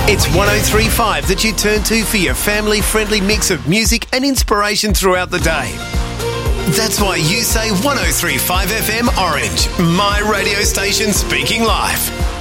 It's 103.5 that you turn to for your family-friendly mix of music and inspiration throughout the day. That's why you say 103.5 FM Orange, my radio station speaking live.